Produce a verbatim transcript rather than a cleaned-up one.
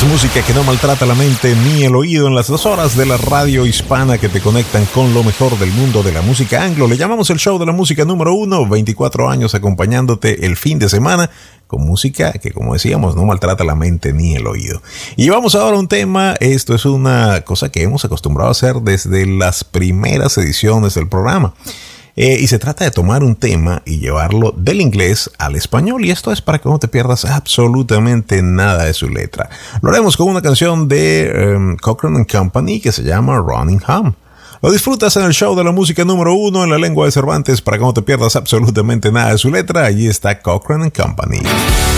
Música que no maltrata la mente ni el oído en las dos horas de la radio hispana que te conectan con lo mejor del mundo de la música anglo. Le llamamos el show de la música número uno, veinticuatro años acompañándote el fin de semana con música que, como decíamos, no maltrata la mente ni el oído. Y vamos ahora a un tema, esto es una cosa que hemos acostumbrado a hacer desde las primeras ediciones del programa. Eh, y se trata de tomar un tema y llevarlo del inglés al español, y esto es para que no te pierdas absolutamente nada de su letra. Lo haremos con una canción de um, Cochrane and Company que se llama Running Home. Lo disfrutas en el show de la música número uno en la lengua de Cervantes. Para que no te pierdas absolutamente nada de su letra, allí está Cochrane and Company.